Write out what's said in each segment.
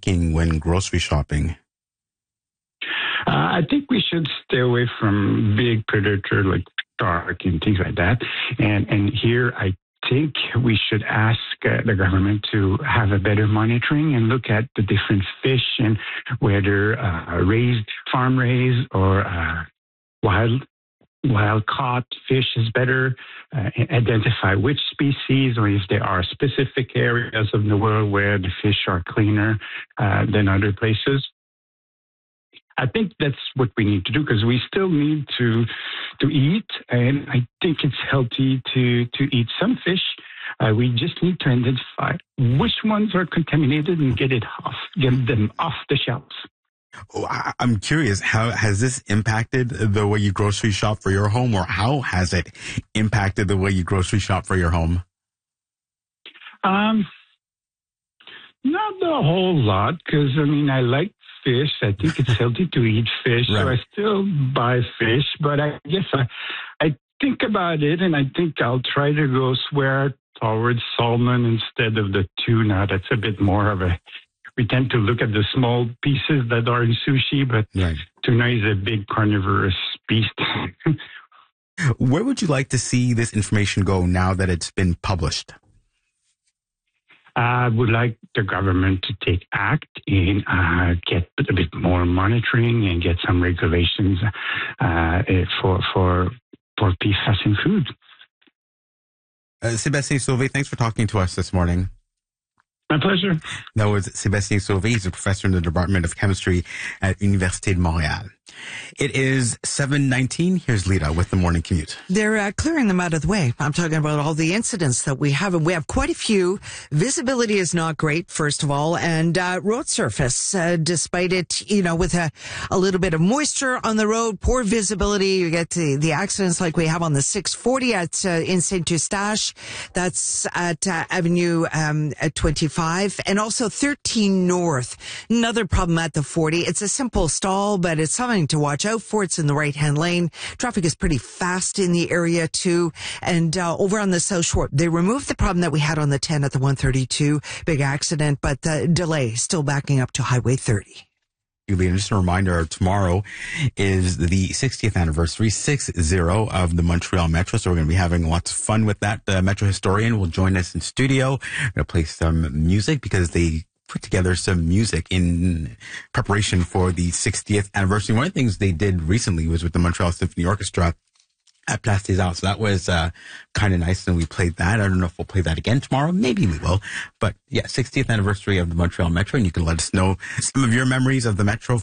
thinking when grocery shopping? I think we should stay away from big predator like shark and things like that. And here, I think we should ask the government to have a better monitoring and look at the different fish and whether farm raised or wild caught fish is better, identify which species or if there are specific areas of the world where the fish are cleaner than other places. I think that's what we need to do because we still need to eat, and I think it's healthy to eat some fish. We just need to identify which ones are contaminated and get them off the shelves. Oh, I'm curious, how has this impacted the way you grocery shop for your home, or how has it impacted the way you grocery shop for your home? Not a whole lot, because, I like fish. I think it's healthy to eat fish, right. So I still buy fish, but I guess I think about it, and I think I'll try to go swear towards salmon instead of the tuna. That's a bit more of we tend to look at the small pieces that are in sushi, but right. Tuna is a big carnivorous beast. Where would you like to see this information go now that it's been published? I would like the government to take act and get a bit more monitoring and get some regulations for PFAS in food. Sébastien Sauvé, thanks for talking to us this morning. My pleasure. That was Sébastien Sauvé. He's a professor in the Department of Chemistry at Université de Montréal. It is 7:19. Here's Lita with the morning commute. They're clearing them out of the way. I'm talking about all the incidents that we have, and we have quite a few. Visibility is not great, first of all, and road surface, despite it, with a little bit of moisture on the road, poor visibility. You get the accidents like we have on the 640 in Saint Eustache. That's at Avenue at 25, and also 13 North. Another problem at the 40. It's a simple stall, but it's something to watch out for. It's in the right-hand lane. Traffic is pretty fast in the area too. And over on the South Shore, they removed the problem that we had on the 10 at the 132. Big accident, but the delay still backing up to Highway 30. Just a reminder, tomorrow is the 60th anniversary, 6-0 of the Montreal Metro. So we're going to be having lots of fun with that. The Metro historian will join us in studio. We're going to play some music because they put together some music in preparation for the 60th anniversary. One of the things they did recently was with the Montreal Symphony Orchestra at Place des Arts. So that was kind of nice, and we played that. I don't know if we'll play that again tomorrow. Maybe we will. But yeah, 60th anniversary of the Montreal Metro, and you can let us know some of your memories of the Metro,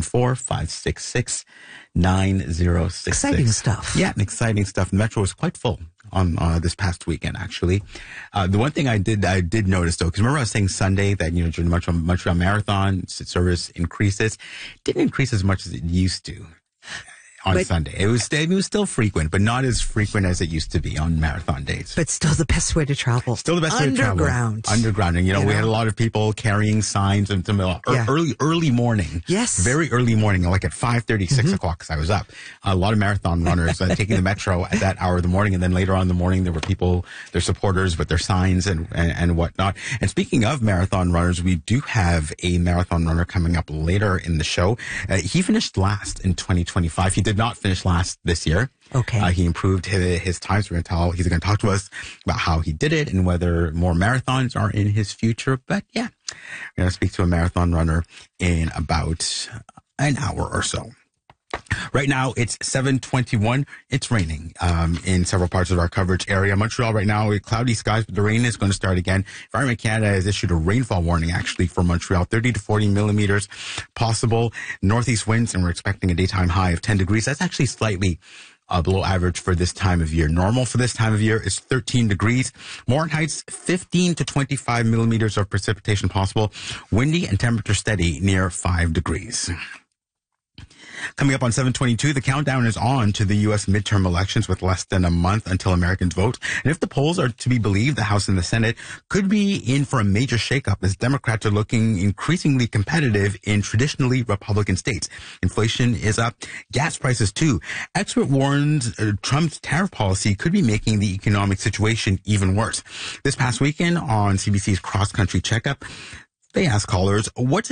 514-566-9066. Exciting stuff. Yeah, exciting stuff. The Metro was quite full on this past weekend, actually. The one thing I did notice, though, because remember I was saying Sunday that, during the Montreal Marathon, service increases. It didn't increase as much as it used to on Sunday. It was still frequent, but not as frequent as it used to be on marathon days. But still the best way to travel. Still the best way to travel. Underground. And, we had a lot of people carrying signs and some early morning. Yes. Very early morning, like at 5:30, 6 o'clock, because I was up. A lot of marathon runners taking the Metro at that hour of the morning. And then later on in the morning, there were people, their supporters with their signs and whatnot. And speaking of marathon runners, we do have a marathon runner coming up later in the show. He finished last in 2025. He did not finish last this year. Okay. He improved his times. He's going to talk to us about how he did it and whether more marathons are in his future. But yeah, we're going to speak to a marathon runner in about an hour or so. Right now, it's 7:21. It's raining in several parts of our coverage area. Montreal right now, cloudy skies, but the rain is going to start again. Environment Canada has issued a rainfall warning, actually, for Montreal, 30 to 40 millimeters possible. Northeast winds, and we're expecting a daytime high of 10 degrees. That's actually slightly below average for this time of year. Normal for this time of year is 13 degrees. Morin Heights, 15 to 25 millimeters of precipitation possible. Windy and temperature steady near 5 degrees. Coming up on 7:22, the countdown is on to the U.S. midterm elections with less than a month until Americans vote. And if the polls are to be believed, the House and the Senate could be in for a major shakeup as Democrats are looking increasingly competitive in traditionally Republican states. Inflation is up, gas prices too. Expert warns Trump's tariff policy could be making the economic situation even worse. This past weekend on CBC's Cross Country Checkup, they asked callers, what's